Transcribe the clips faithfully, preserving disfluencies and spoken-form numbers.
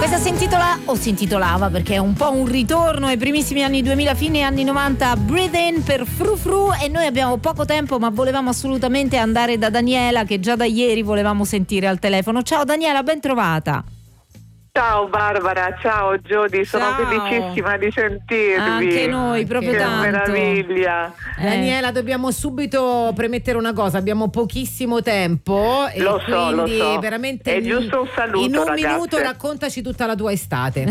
Questa si intitola, o si intitolava perché è un po' un ritorno ai primissimi anni duemila, fine anni novanta, Breathe In per Fru Fru, e noi abbiamo poco tempo ma volevamo assolutamente andare da Daniela che già da ieri volevamo sentire al telefono. Ciao Daniela, ben trovata. Ciao Barbara, ciao Giodi, sono Ciao. felicissima di sentirvi. Anche noi, proprio che tanto. meraviglia. Eh. Daniela, dobbiamo subito premettere una cosa, abbiamo pochissimo tempo e Lo so, lo quindi so. veramente È giusto un saluto, in un ragazze. minuto raccontaci tutta la tua estate.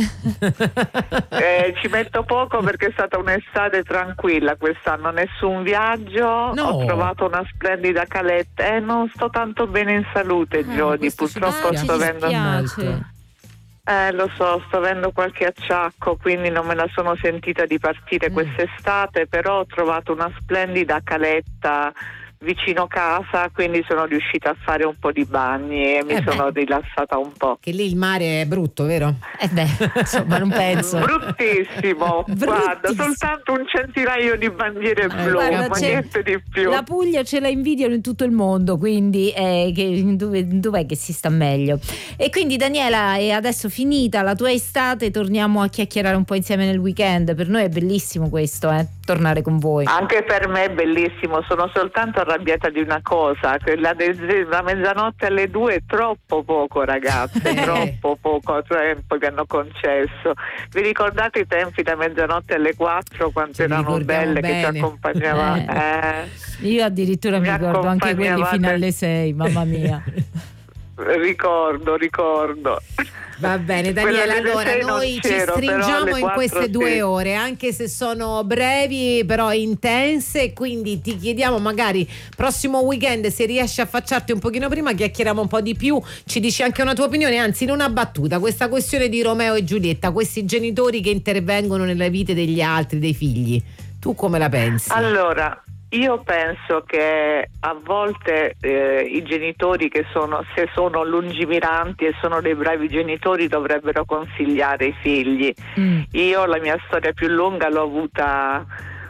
Eh, ci metto poco perché è stata un'estate tranquilla quest'anno, nessun viaggio, No. ho trovato una splendida caletta e eh, non sto tanto bene in salute, Giodi, questo ci purtroppo Ah, ci sto avendo... dispiace. Eh, lo so, sto avendo qualche acciacco, quindi non me la sono sentita di partire Mm. quest'estate, però ho trovato una splendida caletta vicino casa, quindi sono riuscita a fare un po' di bagni e mi Eh beh. sono rilassata un po'. Che lì il mare è brutto, vero? Eh beh, insomma, non penso. Bruttissimo, guarda, Bruttissimo. soltanto un centinaio di bandiere blu, guarda, ma c'è- niente di più. La Puglia ce la invidiano in tutto il mondo, quindi eh, che, dove, dov'è che si sta meglio? E quindi Daniela, è adesso finita la tua estate, torniamo a chiacchierare un po' insieme nel weekend. Per noi è bellissimo questo, eh, tornare con voi. Anche per me è bellissimo, sono soltanto arrabbiata di una cosa, che la, de- la mezzanotte alle due è troppo poco, ragazze, troppo poco tempo che hanno concesso. Vi ricordate i tempi da mezzanotte alle quattro quanto Ce li erano ricordiamo belle, che bene. ci accompagnavano? Eh. Io addirittura mi, Mi ricordo anche quelli fino accompagnavate. alle sei, mamma mia. Ricordo, ricordo. Va bene Daniela, Quella delle allora sei non noi ci c'ero, però stringiamo alle in quattro queste sì. due ore, anche se sono brevi però intense, quindi ti chiediamo magari prossimo weekend se riesci a affacciarti un pochino prima, chiacchieriamo un po' di più, ci dici anche una tua opinione, anzi in una battuta, questa questione di Romeo e Giulietta, questi genitori che intervengono nelle vite degli altri, dei figli, tu come la pensi? Allora, io penso che a volte eh, i genitori che sono, se sono lungimiranti e sono dei bravi genitori, dovrebbero consigliare i figli. Mm. Io la mia storia più lunga l'ho avuta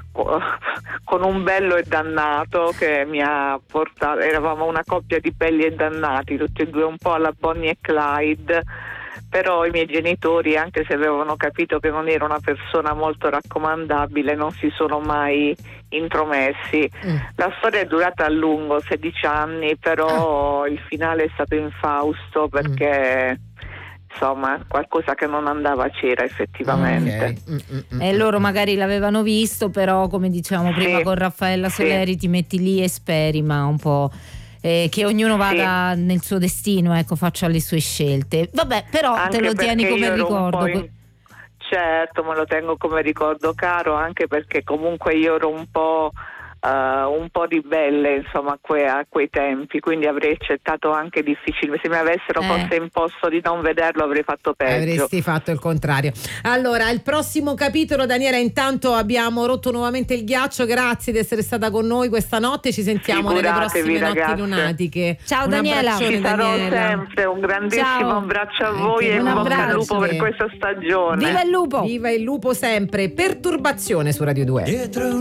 con un bello e dannato che mi ha portato, eravamo una coppia di belli e dannati, tutti e due un po' alla Bonnie e Clyde, però i miei genitori, anche se avevano capito che non ero una persona molto raccomandabile, non si sono mai intromessi. Mm. La storia è durata a lungo, sedici anni, però il finale è stato infausto perché insomma qualcosa che non andava c'era effettivamente. Ok. Mm, mm, mm. E loro magari l'avevano visto, però come dicevamo prima Sì, con Raffaella sì. Soleri, ti metti lì e speri, ma un po' eh, che ognuno vada nel suo destino, ecco, faccia le sue scelte. Vabbè, però Anche te lo tieni perché come io ero un ricordo. po' in- Certo, me lo tengo come ricordo caro, anche perché comunque io ero un po' eh, un po' ribelle, insomma, a, que- a quei tempi, quindi avrei accettato anche difficilmente. Se mi avessero Eh. forse imposto di non vederlo avrei fatto peggio. Avresti fatto il contrario. Allora, il prossimo capitolo, Daniela, intanto abbiamo rotto nuovamente il ghiaccio, grazie di essere stata con noi questa notte, ci sentiamo nelle Figuratevi, prossime ragazze. notti lunatiche. Ciao, Un Daniela. abbraccione, Ci sarò Daniela. sempre, un grandissimo Ciao. abbraccio a Anche voi e un in bocca al abbraccio. lupo per questa stagione. Viva il lupo! Viva il lupo sempre, perturbazione su Radio due. Dietro